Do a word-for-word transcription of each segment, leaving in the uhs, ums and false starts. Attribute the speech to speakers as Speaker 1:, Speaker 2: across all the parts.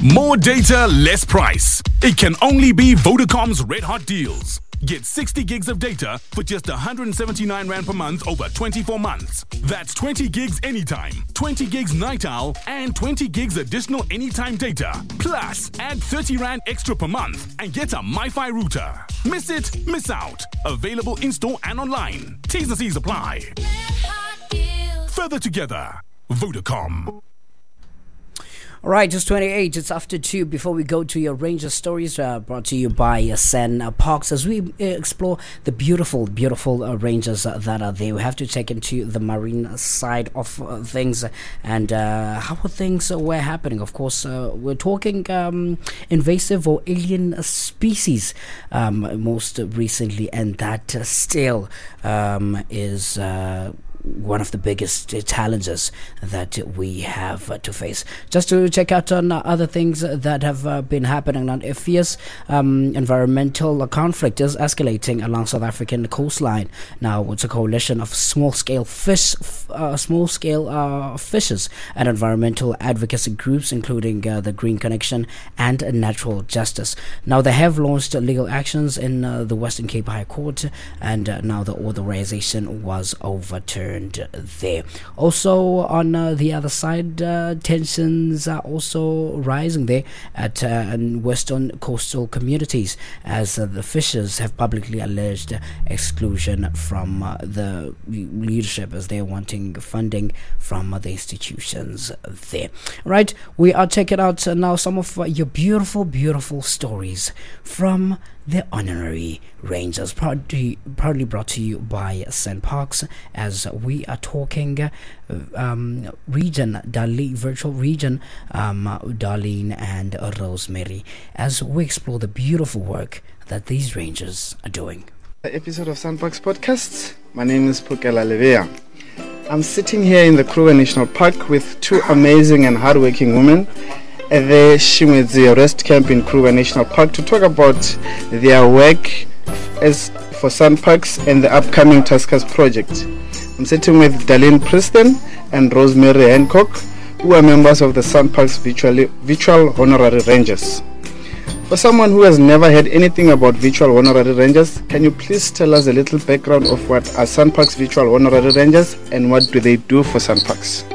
Speaker 1: More data, less price. It can only be Vodacom's Red Hot Deals. Get sixty gigs of data for just one hundred seventy-nine rand per month over twenty-four months. That's twenty gigs anytime, twenty gigs night owl, and twenty gigs additional anytime data. Plus, add thirty rand extra per month and get a MiFi router. Miss it, miss out. Available in-store and online. T's and C's apply. Further together, Vodacom.
Speaker 2: All right, it's twenty-eight. It's after two. Before we go to your range of stories, uh, brought to you by uh, SANParks, as we uh, explore the beautiful, beautiful uh, ranges uh, that are there. We have to take into the marine side of uh, things and uh, how are things uh, were happening. Of course, uh, we're talking um, invasive or alien species um, most recently, and that uh, still um, is. Uh, one of the biggest uh, challenges that we have uh, to face. Just to check out on uh, other things that have uh, been happening. Now, a fierce um, environmental conflict is escalating along South African coastline. Now, it's a coalition of small-scale fish, f- uh, small-scale uh, fishers and environmental advocacy groups, including uh, the Green Connection and uh, Natural Justice. Now, they have launched legal actions in uh, the Western Cape High Court, and uh, now the authorization was overturned there. Also, on uh, the other side, uh, tensions are also rising there at uh, Western coastal communities as uh, the fishers have publicly alleged exclusion from uh, the leadership as they're wanting funding from uh, the institutions there. Right, we are checking out uh, now some of uh, your beautiful, beautiful stories from the Honorary Rangers, proudly, proudly brought to you by SANParks, as we are talking uh, um, region, Darlene, virtual region, um, Darlene and Rosemary, as we explore the beautiful work that these Rangers are doing.
Speaker 3: The episode of SANParks podcast. My name is Pukela Levea. I'm sitting here in the Kruger National Park with two amazing and hardworking women at the Shimwedzi Rest Camp in Kruger National Park to talk about their work as for SANParks and the upcoming Tuskers project. I'm sitting with Darlene Preston and Rosemary Hancock, who are members of the SANParks virtual, virtual Honorary Rangers. For someone who has never heard anything about virtual Honorary Rangers, can you please tell us a little background of what are SANParks virtual Honorary Rangers and what do they do for SANParks?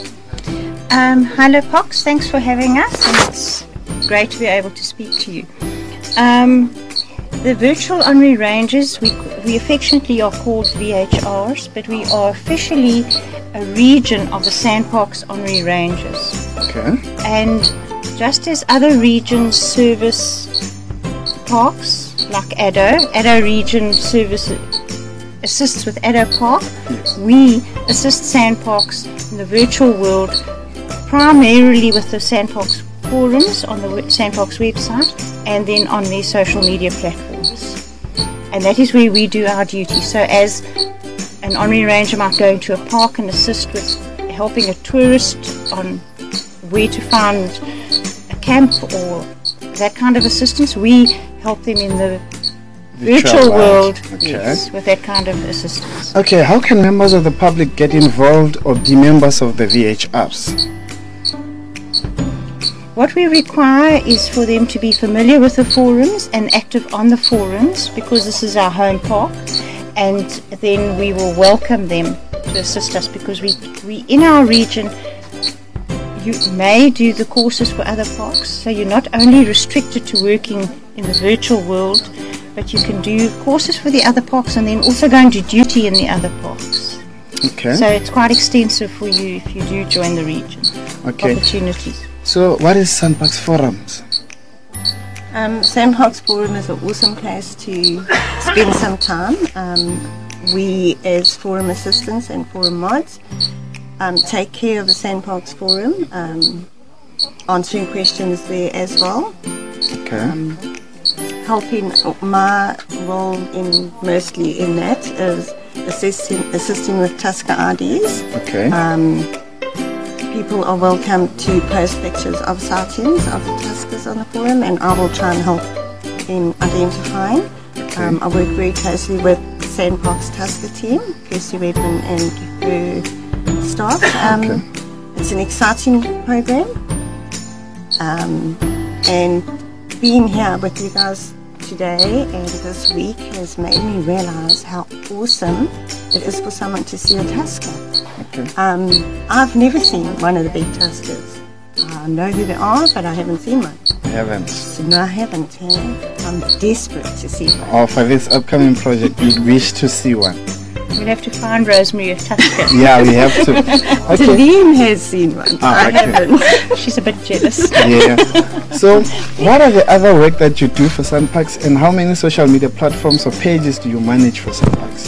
Speaker 4: Um, hello, Pox. Thanks for having us, and it's great to be able to speak to you. Um, the Virtual Honorary Rangers, we, we affectionately are called V H Rs, but we are officially a region of the SANParks Honorary Rangers.
Speaker 3: Okay.
Speaker 4: And just as other regions service parks, like Addo, Addo region service assists with Addo Park,
Speaker 3: yes.
Speaker 4: We assist SANParks in the virtual world primarily with the SANParks forums on the SANParks website and then on their social media platforms. And that is where we do our duty. So as an honorary ranger might go into a park and assist with helping a tourist on where to find a camp or that kind of assistance, we help them in the virtual, virtual world,
Speaker 3: okay.
Speaker 4: Yes, with that kind of assistance.
Speaker 3: Okay, how can members of the public get involved or be members of the V H Rs?
Speaker 4: What we require is for them to be familiar with the forums and active on the forums, because this is our home park, and then we will welcome them to assist us, because we, we in our region, you may do the courses for other parks, so you're not only restricted to working in the virtual world, but you can do courses for the other parks and then also go and do duty in the other parks.
Speaker 3: Okay.
Speaker 4: So it's quite extensive for you if you do join the region.
Speaker 3: Okay.
Speaker 4: Opportunities.
Speaker 3: So what is SANParks Forums?
Speaker 5: Um, SANParks Forum is an awesome place to spend some time. Um, we as forum assistants and forum mods um, take care of the SANParks Forum, um, answering questions there as well.
Speaker 3: Okay.
Speaker 5: Um, helping, my role in mostly in that is assisting, assisting with Tusker I Ds.
Speaker 3: Okay.
Speaker 5: Um, People are welcome to post pictures of sightings of the Tuskers on the forum, and I will try and help in identifying.
Speaker 3: Okay.
Speaker 5: Um, I work very closely with the SANParks Tusker team, Kirsty Redman and her staff. Um,
Speaker 3: okay.
Speaker 5: It's an exciting program. Um, and being here with you guys today and this week has made me realize how awesome it is for someone to see a tusker.
Speaker 3: Okay.
Speaker 5: Um, I've never seen one of the big tuskers. I know who they are, but I haven't seen one.
Speaker 3: I haven't.
Speaker 5: No, I haven't. Eh? I'm desperate to see one.
Speaker 3: Or for this upcoming project, you'd wish to see one.
Speaker 4: We'll have to find Rosemary a tusker.
Speaker 3: Yeah, we have to. Okay.
Speaker 5: Celine has seen one.
Speaker 3: Ah,
Speaker 5: I
Speaker 3: okay.
Speaker 5: haven't.
Speaker 4: She's a bit jealous.
Speaker 3: Yeah. So, what are the other work that you do for SANParks, and how many social media platforms or pages do you manage for SANParks?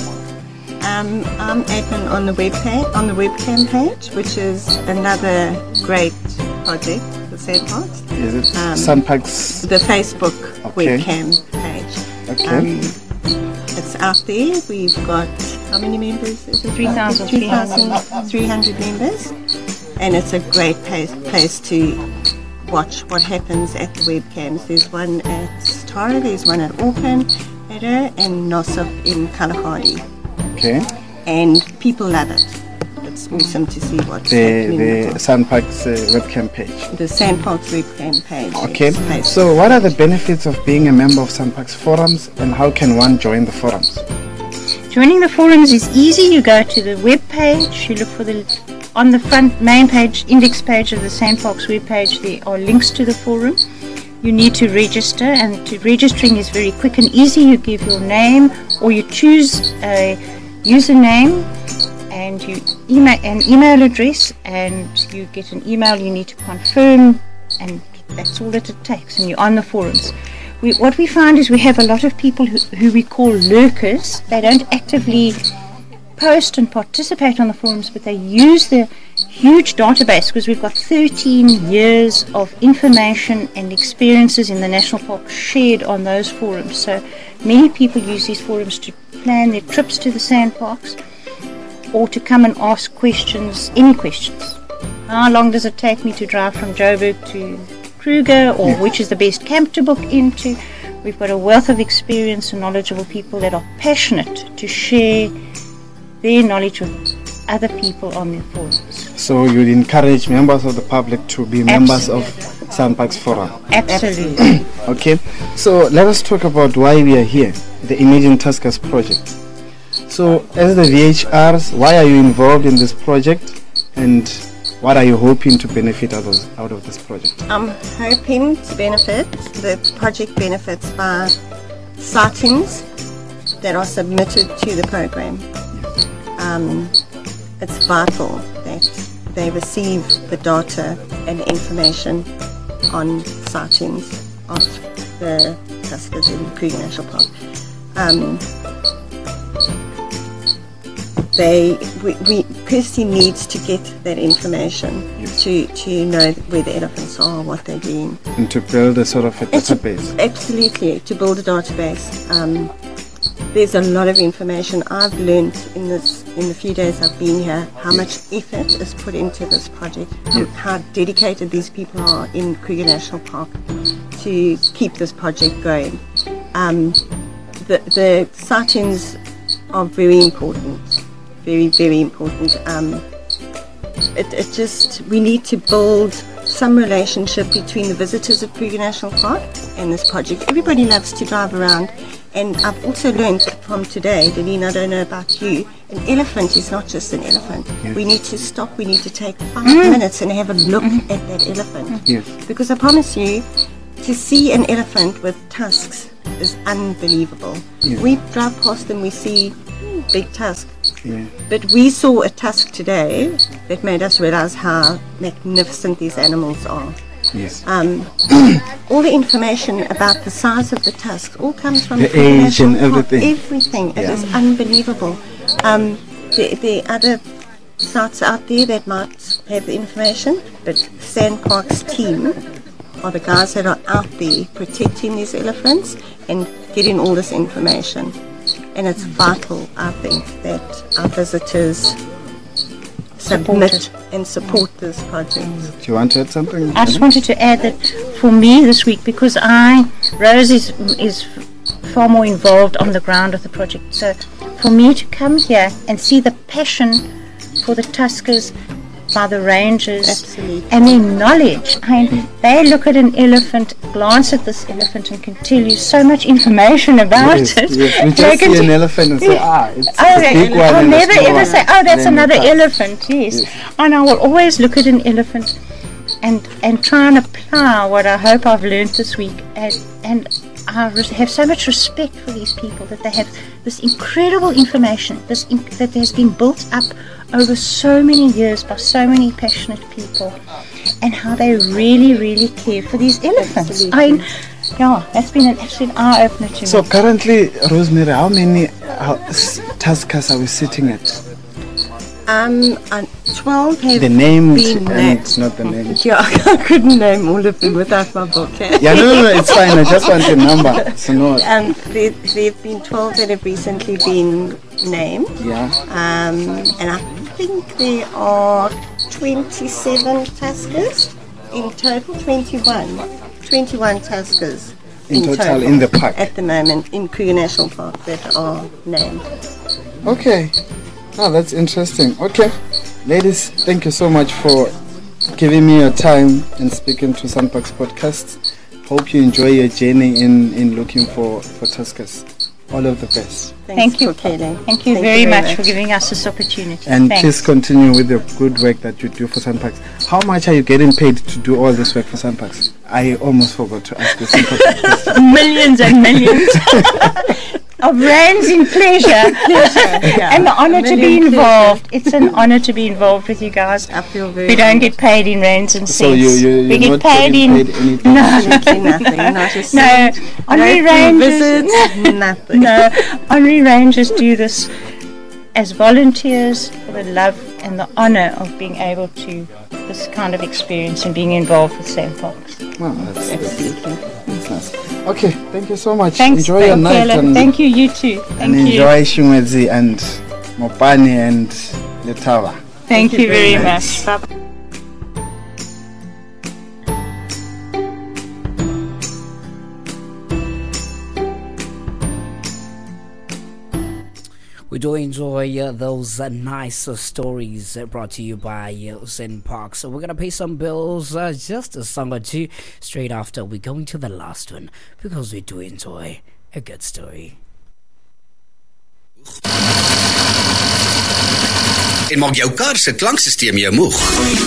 Speaker 5: Um, I'm admin on the web page, on the webcam page, which is another great project for SANParks.
Speaker 3: Is it
Speaker 5: Um,
Speaker 3: SANParks?
Speaker 5: The Facebook
Speaker 3: Okay.
Speaker 5: webcam page.
Speaker 3: Okay.
Speaker 5: Um, it's out there. We've got how many members? Is it
Speaker 4: three thousand three
Speaker 5: hundred members, and it's a great place, place to watch what happens at the webcams. There's one at Tara, there's one at Auckland, Eder, and Nosop in Kalahari,
Speaker 3: Okay.
Speaker 5: and people love it. It's awesome to see what's
Speaker 3: The
Speaker 5: happening.
Speaker 3: the
Speaker 5: with
Speaker 3: SANParks uh, webcam page.
Speaker 5: the, the SANParks webcam page.
Speaker 3: Okay.
Speaker 5: yes, Facebook.
Speaker 3: So, what are the benefits of being a member of SANParks forums, and how can one join the forums?
Speaker 4: Joining the forums is easy. You go to the web page, you look for the on the front main page, index page of the SANParks web page. There are links to the forum. You need to register, and to registering is very quick and easy. You give your name, or you choose a username, and you email an email address, and you get an email. You need to confirm, and that's all that it takes, and you're on the forums. We, what we find is we have a lot of people who, who we call lurkers. They don't actively post and participate on the forums, but they use the huge database, because we've got thirteen years of information and experiences in the national park shared on those forums. So many people use these forums to plan their trips to the SANParks, or to come and ask questions, any questions. How long does it take me to drive from Joburg to Kruger, or which is the best camp to book into? We've got a wealth of experience and knowledgeable people that are passionate to share their knowledge with other people on their forums.
Speaker 3: So, you'd encourage members of the public to be members of SANParks forum.
Speaker 4: Absolutely.
Speaker 3: Okay. So, let us talk about why we are here, the Imagine Tuskers project. So, as the V H Rs, why are you involved in this project, and what are you hoping to benefit out of, out of this project?
Speaker 5: I'm hoping to benefit, the project benefits by sightings that are submitted to the program. Um, it's vital that they receive the data and information on sightings of the tuskers in Kruger National Park. Um, They, we, we, Kirsty needs to get that information to, to know where the elephants are, what they're doing.
Speaker 3: And to build a sort of a
Speaker 5: It's a-
Speaker 3: database.
Speaker 5: absolutely, to build a database. Um, there's a lot of information I've learned in this in the few days I've been here, how much effort is put into this project, how, how dedicated these people are in Kruger National Park to keep this project going. Um, the, the sightings are very important. Very, very important. Um, it, it just, we need to build some relationship between the visitors of Kruger National Park and this project. Everybody loves to drive around, and I've also learned from today, Delene, I don't know about you, an elephant is not just an elephant.
Speaker 3: Yes.
Speaker 5: We need to stop, we need to take five minutes and have a look at that elephant.
Speaker 3: Yes.
Speaker 5: Because I promise you, to see an elephant with tusks is unbelievable.
Speaker 3: Yeah.
Speaker 5: We drive past them, we see big tusks.
Speaker 3: Yeah.
Speaker 5: But we saw a tusk today that made us realize how magnificent these animals are.
Speaker 3: Yes.
Speaker 5: Um, all the information about the size of the tusks all comes from
Speaker 3: The
Speaker 5: Kruger
Speaker 3: age
Speaker 5: National
Speaker 3: and
Speaker 5: Park.
Speaker 3: everything.
Speaker 5: Everything. It
Speaker 3: Yeah.
Speaker 5: is unbelievable. Um, the, the other sites out there that might have the information, but SANParks team are the guys that are out there protecting these elephants and getting all this information. And it's vital, I think, that our visitors submit and support this project.
Speaker 3: Do you want to add something?
Speaker 4: I just wanted to add that for me this week, because I, Rose is, is far more involved on the ground with the project, so for me to come here and see the passion for the tuskers by the rangers.
Speaker 5: Absolutely.
Speaker 4: And their knowledge. I mean, they look at an elephant, glance at this elephant, and can tell you so much information about
Speaker 3: Yes,
Speaker 4: it.
Speaker 3: yes. We
Speaker 4: They
Speaker 3: just
Speaker 4: can
Speaker 3: see an
Speaker 4: t-
Speaker 3: elephant and say, ah, it's
Speaker 4: Oh,
Speaker 3: the big one.
Speaker 4: I'll
Speaker 3: and the
Speaker 4: never
Speaker 3: small
Speaker 4: ever
Speaker 3: one.
Speaker 4: say, oh, that's
Speaker 3: Then
Speaker 4: another
Speaker 3: it pass.
Speaker 4: elephant, yes.
Speaker 3: Yes.
Speaker 4: And I will always look at an elephant and and try and apply what I hope I've learned this week. And, and I res- have so much respect for these people, that they have this incredible information this in- that has been built up over so many years by so many passionate people, and how they really, really care for these elephants. I mean, yeah, that's been an absolute eye-opener to
Speaker 3: So
Speaker 4: me.
Speaker 3: currently, Rosemary, how many uh, s- tuskers are we sitting at?
Speaker 5: Um, and twelve have
Speaker 3: The names
Speaker 5: been
Speaker 3: and
Speaker 5: named.
Speaker 3: not the names.
Speaker 5: Yeah, I couldn't name all of them without my book. eh?
Speaker 3: Yeah, no, no, no, it's fine. I just want a number. So no,
Speaker 5: Um, there have been twelve that have recently been named.
Speaker 3: yeah.
Speaker 5: Um, and I think there are twenty-seven tuskers in total, twenty-one. twenty-one tuskers
Speaker 3: In total, in the park.
Speaker 5: at the moment in Kruger National Park that are named.
Speaker 3: Okay. Oh, that's interesting. Okay. Ladies, thank you so much for giving me your time and speaking to Sandbox Podcast. Hope you enjoy your journey in, in looking for, for tuskers. All of the best.
Speaker 5: Thanks
Speaker 4: Thank you.
Speaker 5: for Kelly.
Speaker 4: Thank you very much for giving us this opportunity.
Speaker 3: And
Speaker 4: Thanks.
Speaker 3: please continue with the good work that you do for Sandbox. How much are you getting paid to do all this work for Sandbox? I almost forgot to ask the simple question.
Speaker 4: Millions and millions of rands in pleasure,
Speaker 5: Yeah.
Speaker 4: and the honour
Speaker 5: A
Speaker 4: to be
Speaker 5: million
Speaker 4: involved. It's an honour to be involved with you guys.
Speaker 5: I feel very.
Speaker 4: We don't get paid in rands and cents.
Speaker 3: So you, you,
Speaker 4: we
Speaker 3: you're
Speaker 4: get
Speaker 3: not
Speaker 4: paid
Speaker 3: getting
Speaker 4: in
Speaker 3: paid anything?
Speaker 4: no,
Speaker 5: Absolutely nothing. Not a
Speaker 4: no.
Speaker 5: cent.
Speaker 4: Honorary
Speaker 5: No free
Speaker 4: rangers,
Speaker 5: visits, nothing.
Speaker 4: no. Honorary rangers do this as volunteers for the love and the honour of being able to this kind of experience and being involved with Sandbox.
Speaker 3: Wow, that's, that's, that's nice. Okay, thank you so much.
Speaker 4: Thanks,
Speaker 3: Enjoy your
Speaker 4: thank
Speaker 3: night
Speaker 4: you,
Speaker 3: and,
Speaker 4: thank you. You too. Thank
Speaker 3: and
Speaker 4: you.
Speaker 3: enjoy Shimwedzi and Mopani and Letaba.
Speaker 4: Thank, you very much. Bye.
Speaker 2: We do enjoy uh, those uh, nice uh, stories uh, brought to you by uh, Zen Park. So we're going to pay some bills, uh, just a song or two, straight after we go into the last one, because we do enjoy a good story.
Speaker 6: En maak jou kar se klanksysteem jou moeg.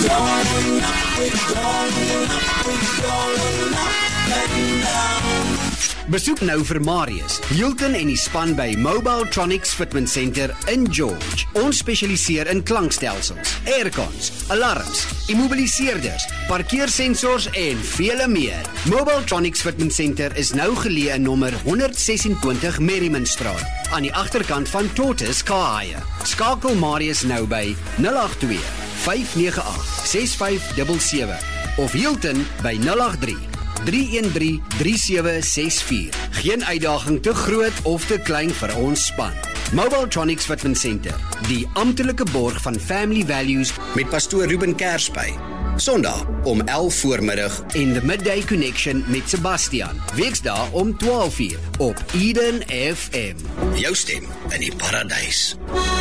Speaker 6: Besoek nou vir Marius, Hilton en die span by Mobile Tronics Fitment Center in George. Ons spesialiseer in klankstelsels, aircons, alarms, immobiliseerders, parkeersensors en vele meer. Mobile Tronics Fitment Center is nou geleë in nommer honderd sesentwintig Merrimanstraat aan die agterkant van Tortoise Car Hire. Skakel Marius nou by nul agt twee, vyf nege agt, ses vyf sewe sewe of Hilton by nul agt drie, drie een drie, drie sewe ses vier. Geen uitdaging te groot of te klein vir ons span. Mobile Tronics Fitment Center, die amptelike borg van Family Values met pastoor Ruben Kersby. Sondag om elf voormiddag en The Midday Connection met Sebastian. Weksdae om twaalf uur op Eden F M. Jou stem in die paradys.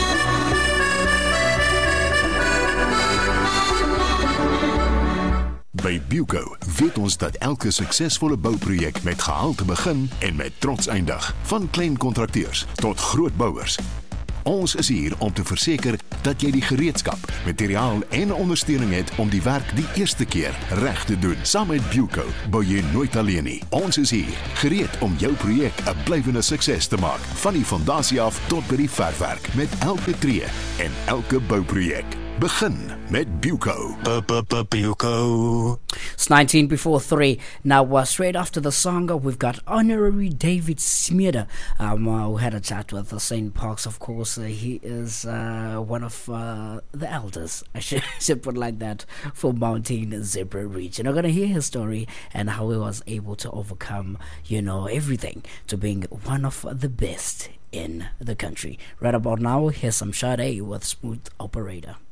Speaker 7: By Buco weet ons dat elke suksesvolle bouprojek met gehalte begin en met trots eindig, van klein kontrakteurs tot groot bouers. Ons is hier om te verseker dat jy die gereedskap, materiaal en ondersteuning het om die werk die eerste keer reg te doen. Saam met Buco bou jy nooit alleen nie. Ons is hier, gereed om jou projek 'n blywende sukses te maak, van die fondasie af tot by die verfwerk, met elke tree en elke bouprojek. Begin met Buco. Buco.
Speaker 2: It's nineteen before three. Now, uh, straight after the song, uh, we've got Honorary David Smeda. Um, uh, we had a chat with uh, Saint Parks, of course. Uh, he is uh, one of uh, the elders, I should, should put it like that, for Mountain Zebra Region. We're going to hear his story and how he was able to overcome, you know, everything to being one of the best in the country. Right about now, here's some Sade with Smooth Operator.